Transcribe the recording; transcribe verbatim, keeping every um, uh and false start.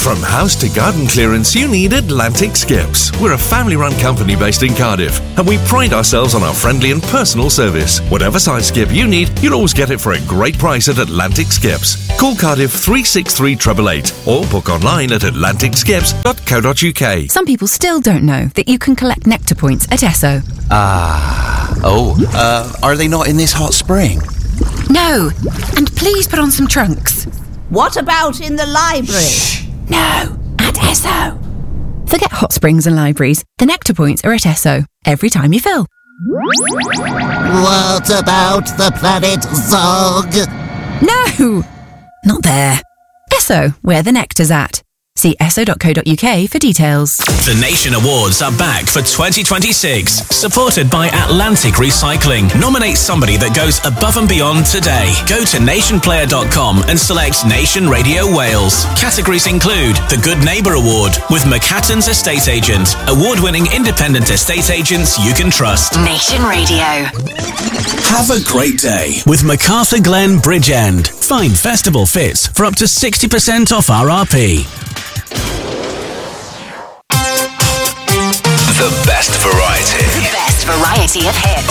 From house to garden clearance, you need Atlantic Skips. We're a family-run company based in Cardiff, and we pride ourselves on our friendly and personal service. Whatever size skip you need, you'll always get it for a great price at Atlantic Skips. Call Cardiff three six three eight eight eight or book online at atlantic skips dot co dot uk. Some people still don't know that you can collect Nectar points at Esso. Ah. Oh, uh, are they not in this hot spring? No. And please put on some trunks. What about in the library? Shh. No, at Esso. Forget hot springs and libraries. The Nectar points are at Esso every time you fill. What about the planet Zog? No, not there. Esso, where the nectar's at. See esso dot co dot uk for details. The Nation Awards are back for twenty twenty-six, supported by Atlantic Recycling. Nominate somebody that goes above and beyond today. Go to nation player dot com and select Nation Radio Wales. Categories include the Good Neighbour Award with McHatton's Estate Agent, award-winning independent estate agents you can trust. Nation Radio. Have a great day with MacArthur Glen Bridgend. Find festival fits for up to sixty percent off R R P. The best variety. The best variety of hits.